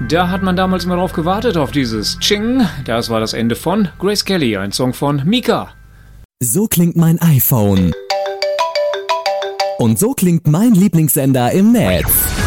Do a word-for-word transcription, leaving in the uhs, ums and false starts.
Da hat man damals immer drauf gewartet, auf dieses Ching. Das war das Ende von Grace Kelly, ein Song von Mika. So klingt mein iPhone. Und so klingt mein Lieblingssender im Netz.